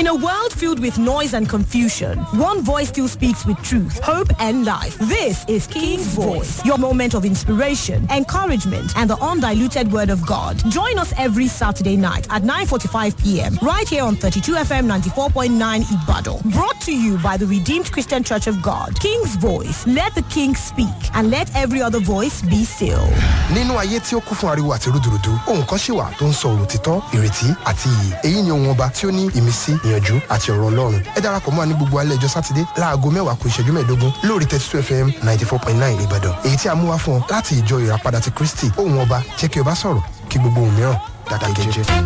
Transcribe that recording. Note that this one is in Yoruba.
In a world filled with noise and confusion, one voice still speaks with truth, hope, and life. This is King's Voice, your moment of inspiration, encouragement, and the undiluted word of God. Join us every Saturday night at 9:45 p.m. right here on 32FM 94.9 Ibadan. Brought to you by the Redeemed Christian Church of God. King's Voice. Let the King speak and let every other voice be still. Nínú ayé tí ó kún fún ariwo àti rúdurùdu, ohun kan ṣì wà tó ń sọ òtítọ́, ìrètí àti iyì. Èyí ni ohun ọba tí ó ní ìmísí, ìyànjú àti ọ̀rọ̀ Ọlọ́run. Ẹ darapọ̀ mọ́ wa ní gbogbo alẹ́ ọjọ́ Sátidé láago 10:15 lórí 32FM 94.9 Ìbàdàn. Èyí tí a mú wá fún ọ láti ìjọ Ìràpadà ti Kristi. Ohun ọba jẹ́ kí ọba sọ̀rọ̀ kí gbogbo ohun mìíràn dákẹ́ jẹ́.